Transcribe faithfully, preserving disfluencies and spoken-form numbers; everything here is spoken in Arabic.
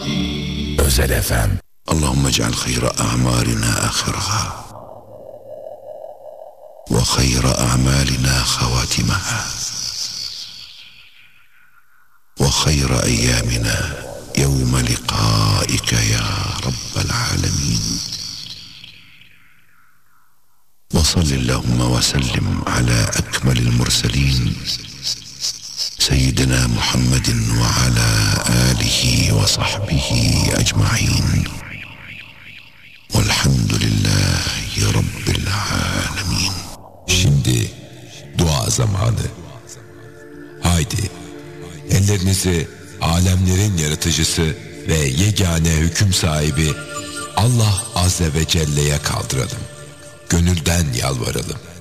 Özel F M. اللهم اجعل خير أعمالنا آخرها وخير أعمالنا خواتمها وخير أيامنا يوم لقائك يا رب العالمين. وصل اللهم وسلم على أكمل المرسلين سيدنا محمد وعلى آله وصحبه أجمعين والحمد لله رب العالمين. Şimdi dua zamanı. Haydi ellerinizi alemlerin yaratıcısı ve yegane hüküm sahibi Allah Azze ve Celle'ye kaldıralım. Gönülden yalvaralım.